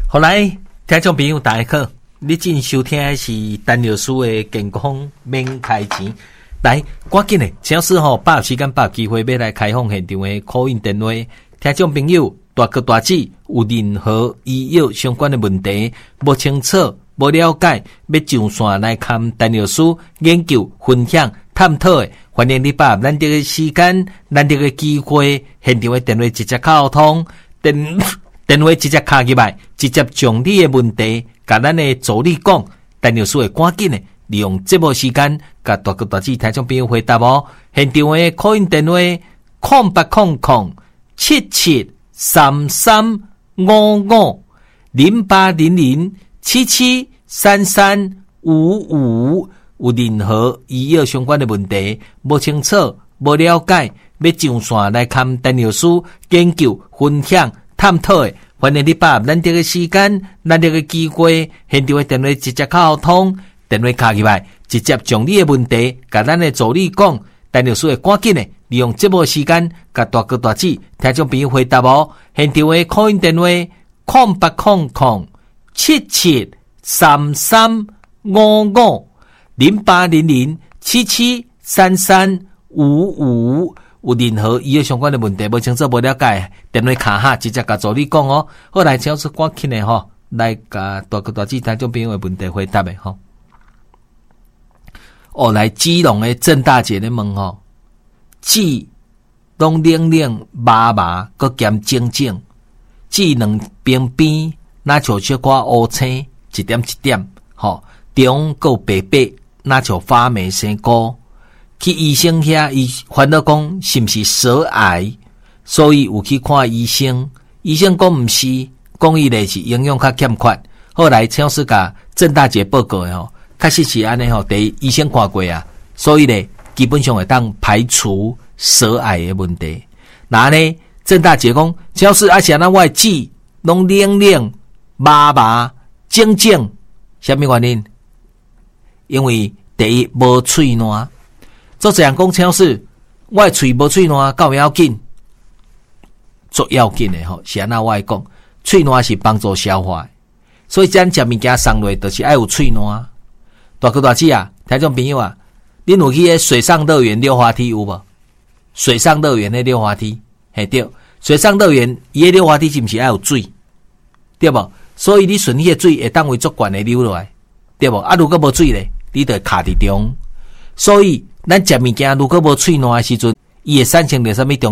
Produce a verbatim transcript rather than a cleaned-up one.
好来，听众朋友大家好，你正收听的是陈老师的健康免开钱。来，赶紧的，请示吼，把握时间，把握机会，要来开放现场的 call in 电话。听众朋友，大哥大姐有任何医药相关的问题，不清楚、不了解，要上线来看陈老师研究、分享、探讨的，欢迎你把握咱这个时间、咱这个机会，现场的电话直接沟通，电电话直接卡入来，直接将你的问题，甲咱的助理讲，陈老师会赶紧的。利用节目时间，甲大哥大姐听众朋友回答哦。现场的 call in 电话空八空空七七三三五五零八零零七七三三五五。有任何医药相关的问题，不清楚、不了解，要上线来看陈老师研究、分享、探讨的，欢迎你把咱这个时间、咱这个机会，现场的电话直接沟通。电话卡入来，直接将你的问题，甲咱的助理讲，陈老师会赶紧的利用节目时间，甲大哥大姐听众朋友回答哦。现场的 call in 电话空八空空七七三三五五零八零零七七三三五五。有任何医药相关的问题，不清楚、不了解，电话卡下直接甲助理讲哦。好来，请是赶紧的吼，来甲大哥大姐听众朋友的问题回答的吼。哦，来基隆的郑大姐咧问吼，舌拢冷冷麻麻，佮兼静静，舌两边边若像小可乌青，一点一点，吼，中佮白白，若像发霉生菇。去医生遐，伊烦恼讲是毋是舌癌，所以有去看医生。医生讲毋是，讲伊咧是营养较欠缺。后来超市甲郑大姐报告的吼。确实是安尼吼，第一医生看过啊，所以咧基本上会当排除舌癌的问题。那呢，郑大姐讲，只是而且那外舌拢冷冷、麻麻、静静，什么原因？因为第一无喙烂，做这样讲，超市外喙无喙烂，够要紧，做要紧的吼。是安那外讲，喙烂是帮助消化，所以咱食物件送落就是爱有喙烂。大哥大姐啊，听众朋友啊，恁有去个水上乐园溜滑梯有无？水上乐园的溜滑梯，嘿对，水上乐园伊个溜滑梯是毋是爱有水？对无？所以你顺迄个水会当为足悬的流落来，对无？啊，如果无水咧，你就卡伫中。所以咱食物件如果无喙烂的时阵，伊会产生着啥物中